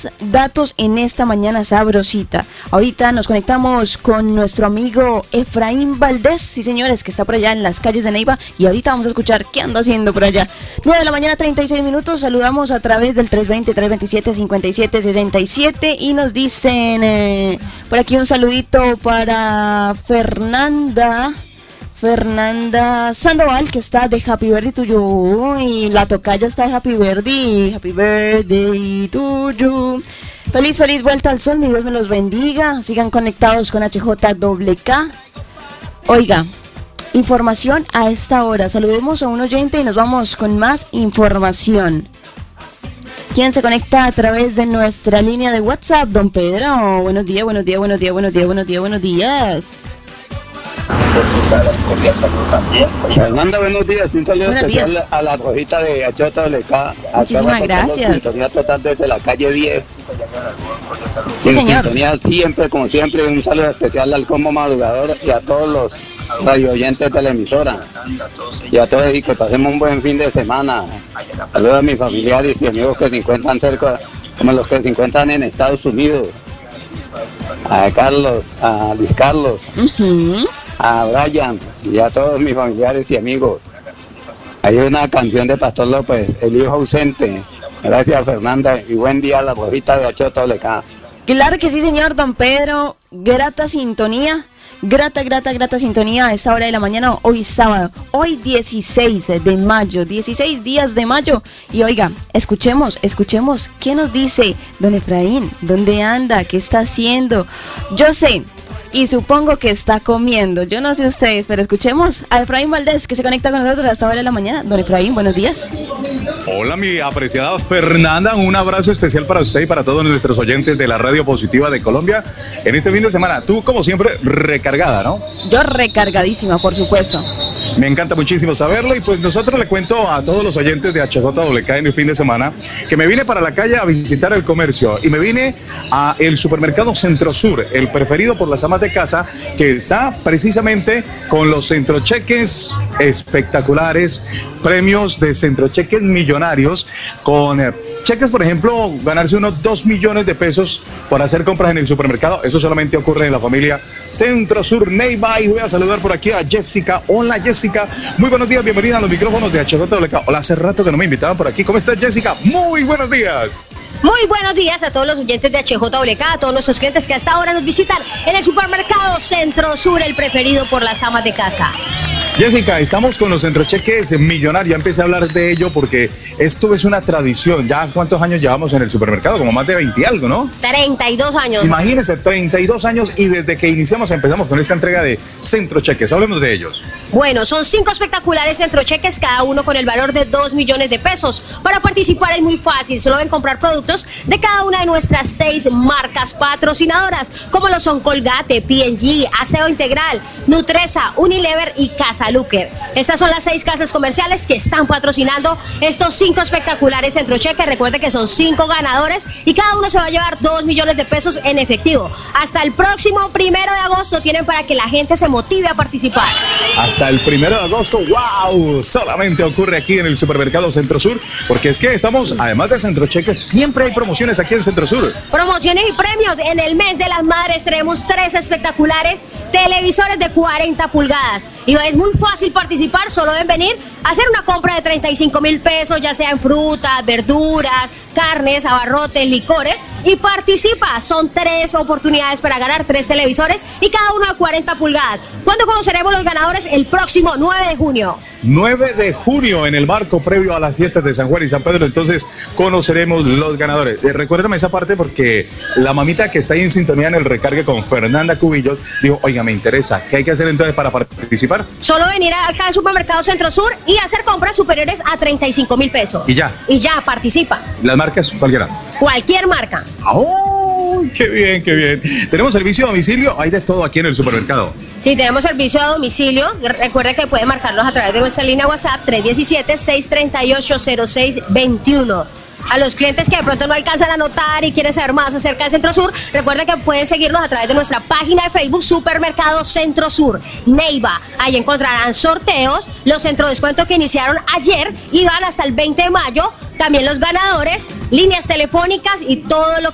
más datos en esta mañana sabrosita. Ahorita nos conectamos con nuestro amigo Efraín Valdés, sí señores, que está por allá en las calles de Neiva, y ahorita vamos a escuchar qué anda haciendo por allá. 9 de la mañana, 36 minutos, saludamos a través del 320-327-5767 y nos dicen por aquí un saludito para Fernanda Sandoval, que está de Happy Birthday to you, y la tocaya está de Happy Birthday to you. Feliz vuelta al sol, mi Dios me los bendiga, sigan conectados con HJWK. Oiga, información a esta hora, saludemos a un oyente y nos vamos con más información. ¿Quién se conecta a través de nuestra línea de WhatsApp? Don Pedro, buenos días. Fernanda, buenos días. Un saludo especial a la rojita de HJWK. Muchísimas gracias. Sintonía total desde la calle 10. Sí, señor. Sintonía siempre, como siempre. Un saludo especial al Combo Madrugador y a todos los radio oyentes de la emisora. Y a todos, y que pasemos un buen fin de semana. Saludos a mis familiares y amigos que se encuentran cerca, como los que se encuentran en Estados Unidos. A Carlos, a Luis Carlos. A Brian y a todos mis familiares y amigos. Hay una canción de Pastor López, El Hijo Ausente. Gracias, Fernanda, y buen día a la rojita de HJWK. Claro que sí, señor Don Pedro. Grata sintonía. Grata sintonía a esta hora de la mañana, hoy sábado, hoy 16 de mayo, 16 días de mayo. Y oiga, escuchemos qué nos dice Don Efraín, dónde anda, qué está haciendo. Yo sé y supongo que está comiendo, yo no sé ustedes, pero escuchemos a Efraín Valdés, que se conecta con nosotros a esta hora de la mañana. Don Efraín, buenos días. Hola, mi apreciada Fernanda, un abrazo especial para usted y para todos nuestros oyentes de la Radio Positiva de Colombia en este fin de semana. Tú, como siempre, recargada, ¿no? Yo recargadísima, por supuesto. Me encanta muchísimo saberlo, y pues nosotros le cuento a todos los oyentes de HJWK en el fin de semana que me vine para la calle a visitar el comercio y me vine a el supermercado Centro Sur, el preferido por las amas de casa, que está precisamente con los centrocheques espectaculares, premios de centrocheques millonarios, con cheques, por ejemplo, ganarse unos 2 millones de pesos por hacer compras en el supermercado. Eso solamente ocurre en la familia Centro Sur Neiva. Y voy a saludar por aquí a Jessica. Hola, Jessica, muy buenos días, bienvenida a los micrófonos de HJWK. Hola, hace rato que no me invitaban por aquí. ¿Cómo estás, Jessica? Muy buenos días. Muy buenos días a todos los oyentes de HJWK, a todos nuestros clientes que hasta ahora nos visitan en el supermercado Centro Sur, el preferido por las amas de casa. Jessica, estamos con los centrocheques millonarios. Ya empecé a hablar de ello porque esto es una tradición. ¿Ya cuántos años llevamos en el supermercado? Como más de 20 y algo, ¿no? 32 años. Imagínense, 32 años, y desde que empezamos con esta entrega de centrocheques. Hablemos de ellos. Bueno, son 5 espectaculares centrocheques, cada uno con el valor de 2 millones de pesos. Para participar es muy fácil, solo deben comprar productos de cada una de nuestras 6 marcas patrocinadoras, como lo son Colgate, P&G, Aseo Integral, Nutresa, Unilever y Casa Luker. Estas son las 6 casas comerciales que están patrocinando estos 5 espectaculares centrocheques. Recuerde que son 5 ganadores y cada uno se va a llevar 2 millones de pesos en efectivo. Hasta el próximo 1 de agosto tienen para que la gente se motive a participar. Hasta el 1 de agosto, ¡wow! Solamente ocurre aquí en el supermercado Centro Sur, porque es que estamos, además de centrocheques, siempre hay promociones aquí en Centro Sur. Promociones y premios. En el mes de las madres tenemos 3 espectaculares televisores de 40 pulgadas. Y es muy fácil participar, solo deben venir a hacer una compra de 35,000 pesos, ya sea en frutas, verduras, carnes, abarrotes, licores, y participa. Son 3 oportunidades para ganar 3 televisores y cada uno de 40 pulgadas. ¿Cuándo conoceremos los ganadores? El próximo 9 de junio. 9 de junio, en el marco previo a las fiestas de San Juan y San Pedro, entonces conoceremos los ganadores. Recuérdame esa parte, porque la mamita que está ahí en sintonía en el recargue con Fernanda Cubillos dijo, oiga, me interesa, ¿qué hay que hacer entonces para participar? Solo venir acá al supermercado Centro Sur y hacer compras superiores a 35,000 pesos. Y ya. Y ya, participa. ¿Las marcas cualquiera? Cualquier marca. ¡Oh! ¡Qué bien, qué bien! ¿Tenemos servicio a domicilio? Hay de todo aquí en el supermercado. Sí, tenemos servicio a domicilio. Recuerde que puede marcarnos a través de nuestra línea WhatsApp 317-638-0621. A los clientes que de pronto no alcanzan a anotar y quieren saber más acerca de Centro Sur, recuerden que pueden seguirnos a través de nuestra página de Facebook Supermercado Centro Sur Neiva. Ahí encontrarán sorteos, los centros de descuento que iniciaron ayer y van hasta el 20 de mayo, también los ganadores, líneas telefónicas y todo lo